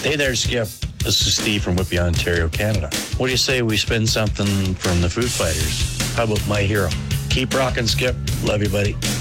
Hey there, Skip. This is Steve from Whitby, Ontario, Canada. What do you say we spin something from the Foo Fighters? How about My Hero? Keep rocking, Skip. Love you, buddy.